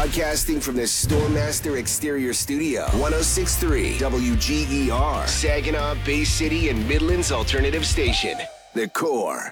Broadcasting from the Stormmaster Exterior Studio, 106.3 WGER, Saginaw, Bay City, and Midland's alternative station, The Core.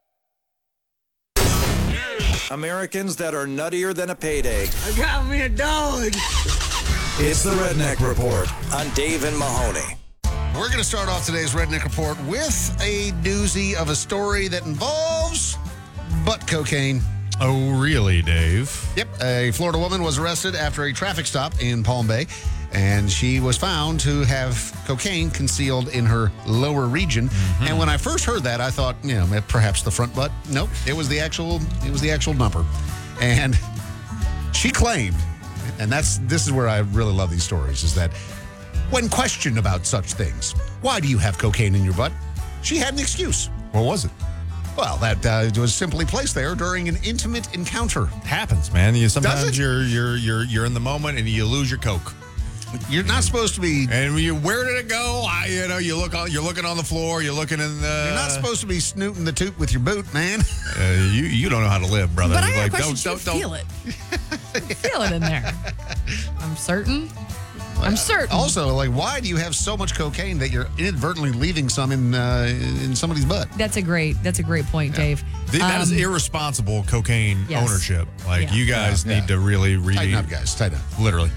Americans that are nuttier than a payday. I got me a dog. It's the Redneck Report on Dave and Mahoney. We're going to start off today's Redneck Report with a doozy of a story that involves butt cocaine. Oh, really, Dave? Yep. A Florida woman was arrested after a traffic stop in Palm Bay, and she was found to have cocaine concealed in her lower region. Mm-hmm. And when I first heard that, I thought, perhaps the front butt. Nope. It was the actual number. And she claimed, and this is where I really love these stories, is that when questioned about such things, why do you have cocaine in your butt? She had an excuse. What was it? Well, that was simply placed there during an intimate encounter. Happens, man. Sometimes you're in the moment and you lose your Coke. You're not supposed to be. And where did it go? You're looking on the floor. You're looking in the. You're not supposed to be snooting the toot with your boot, man. You don't know how to live, brother. But I have a question. Don't feel it. Feel it in there. I'm certain. Also, why do you have so much cocaine that you're inadvertently leaving some in somebody's butt? That's a great point, Dave. That is irresponsible cocaine ownership. You guys need to really read. Tighten up, guys. Tighten up. Literally.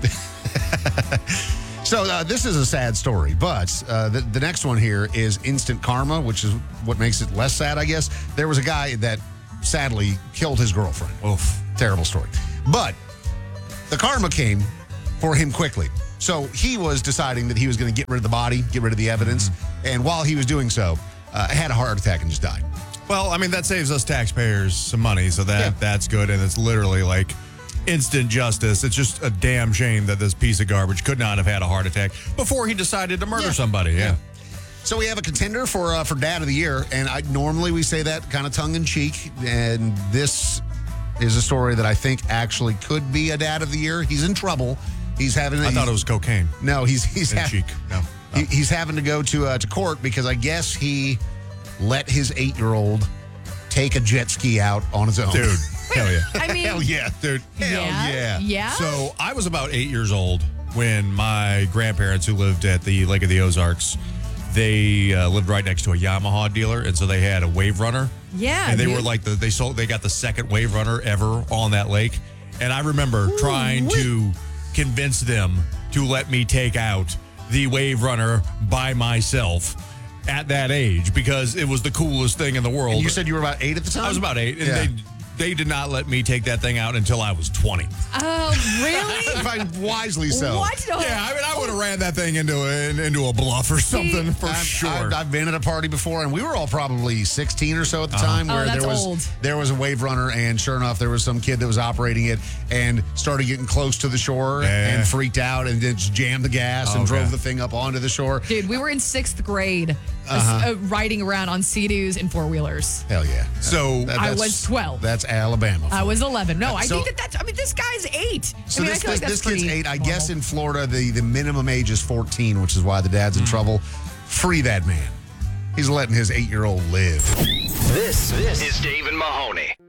So this is a sad story, but the next one here is instant karma, which is what makes it less sad, I guess. There was a guy that sadly killed his girlfriend. Oof. Terrible story. But the karma came for him quickly. So he was deciding that he was going to get rid of the body, get rid of the evidence. Mm-hmm. And while he was doing so, had a heart attack and just died. Well, that saves us taxpayers some money. So that's good. And it's literally instant justice. It's just a damn shame that this piece of garbage could not have had a heart attack before he decided to murder somebody. Yeah. So we have a contender for Dad of the Year. And normally we say that kind of tongue in cheek. And this is a story that I think actually could be a Dad of the Year. He's in trouble. I thought it was cocaine. No, he's cheek. No. He's having to go to court because I guess he let his 8-year-old take a jet ski out on his own. Dude, hell yeah. Hell yeah, dude. Hell yeah. Yeah. So I was about 8 years old when my grandparents, who lived at the Lake of the Ozarks, they lived right next to a Yamaha dealer, and so they had a Wave Runner. Yeah. And they were they got the second Wave Runner ever on that lake. And I remember trying to convince them to let me take out the Wave Runner by myself at that age because it was the coolest thing in the world. And you said you were about 8 at the time? I was about 8, and they did not let me take that thing out until I was 20. Oh, really? Wisely so. What? Yeah, I would have ran that thing into a bluff or something for sure. I've been at a party before, and we were all probably 16 or so at the time, where there was a Wave Runner, and sure enough, there was some kid that was operating it and started getting close to the shore and freaked out and just jammed the gas and drove the thing up onto the shore. Dude, we were in 6th grade riding around on Sea-Doos and four-wheelers. Hell yeah. So I was 12. That's Alabama. I was 11. No, I think this guy's 8. So this kid's 8. I guess in Florida, the minimum age is 14, which is why the dad's in trouble. Free that man. He's letting his 8-year-old live. This is Dave and Mahoney.